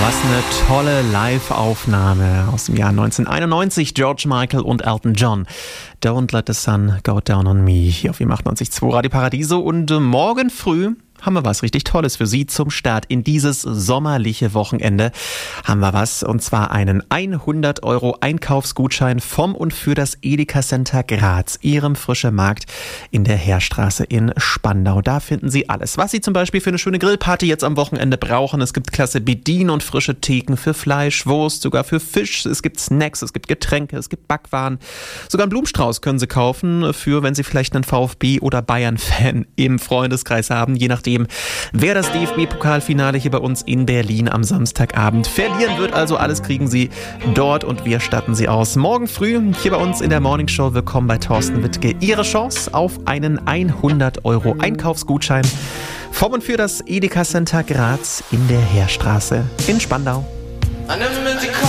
Was eine tolle Live-Aufnahme aus dem Jahr 1991. George Michael und Elton John. Don't let the sun go down on me. Hier auf 98.2 Radio Paradiso. Und morgen früh haben wir was richtig Tolles für Sie zum Start in dieses sommerliche Wochenende. Haben wir was, und zwar einen 100 € Einkaufsgutschein vom und für das Edeka Center Graz, Ihrem frischen Markt in der Heerstraße in Spandau. Da finden Sie alles, was Sie zum Beispiel für eine schöne Grillparty jetzt am Wochenende brauchen. Es gibt klasse Bedien- und frische Theken für Fleisch, Wurst, sogar für Fisch. Es gibt Snacks, es gibt Getränke, es gibt Backwaren. Sogar einen Blumenstrauß können Sie kaufen, für wenn Sie vielleicht einen VfB- oder Bayern-Fan im Freundeskreis haben, je nachdem, wer das DFB-Pokalfinale hier bei uns in Berlin am Samstagabend verlieren wird. Also alles kriegen Sie dort und wir statten Sie aus. Morgen früh hier bei uns in der Morningshow. Willkommen bei Thorsten Wittke. Ihre Chance auf einen 100 € Einkaufsgutschein vom und für das Edeka Center Graz in der Heerstraße in Spandau.